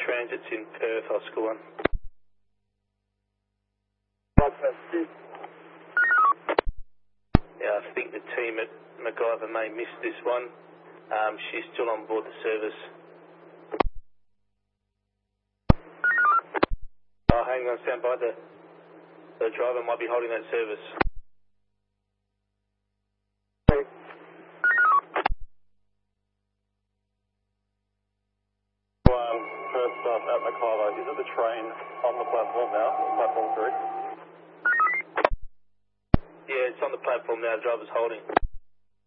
Transit's in Perth, Oscar 1. Yeah, I think the team at MacGyver may miss this one. She's still on board the service. Oh, hang on, stand by. The driver might be holding that service. First stop at MacGyver. Is it the train on the platform now? Platform 3? Yeah, it's on the platform now. The driver's holding.